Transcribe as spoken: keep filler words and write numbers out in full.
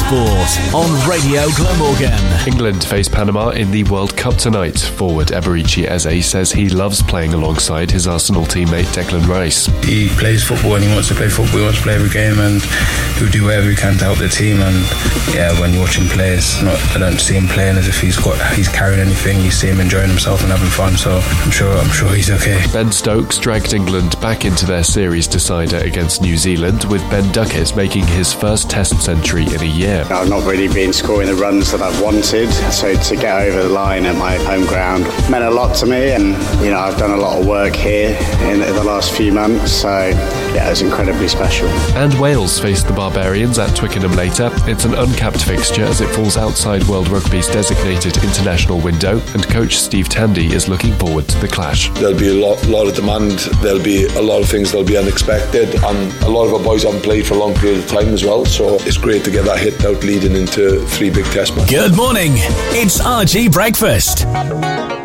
Sport on Radio Glamorgan. England face Panama in the World Cup tonight. Forward Eberici Eze says he loves playing alongside his Arsenal teammate Declan Rice. He plays football and he wants to play football, he wants to play every game, and he'll do whatever he can to help the team. And yeah, when you watch him play, it's not, I don't see him playing as if he's got he's carrying anything. You see him enjoying himself and having fun, so I'm sure I'm sure he's okay. Ben Stokes dragged England back into their series decider against New Zealand, with Ben Duckett making his first Test century in a year. I've not really been scoring the runs that I've wanted, so to get over the line at my home ground meant a lot to me, and you know I've done a lot of work here in the last few months, so yeah, it was incredibly special. And Wales face the Barbarians at Twickenham later. It's an uncapped fixture as it falls outside World Rugby's designated international window, and coach Steve Tandy is looking forward to the clash. There'll be a lot, lot of demand, there'll be a lot of things that'll be unexpected, and a lot of our boys haven't played for a long period of time as well, so it's great to get that hit out leading into three big test matches. Good morning, it's R G Breakfast.